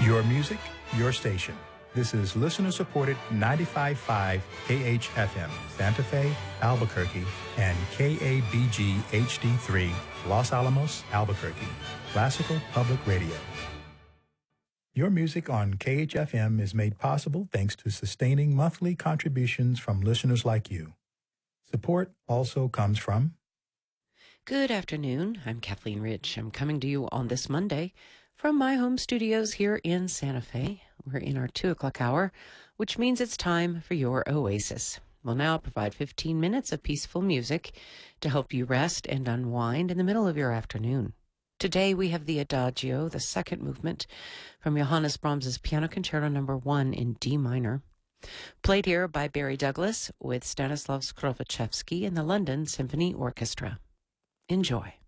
Your music, your station. This is listener-supported 95.5 KHFM, Santa Fe, Albuquerque, and KABG HD3, Los Alamos, Albuquerque. Classical Public Radio. Your music on KHFM is made possible thanks to sustaining monthly contributions from listeners like you. Support also comes from... Good afternoon. I'm Kathleen Rich. I'm coming to you on this Monday from my home studios here in Santa Fe. We're in our 2 o'clock hour, which means it's time for your Oasis. We'll now provide 15 minutes of peaceful music to help you rest and unwind in the middle of your afternoon. Today we have the Adagio, the second movement from Johannes Brahms's Piano Concerto No. 1 in D minor, played here by Barry Douglas with Stanislav Skrovatchevsky and the London Symphony Orchestra. Enjoy.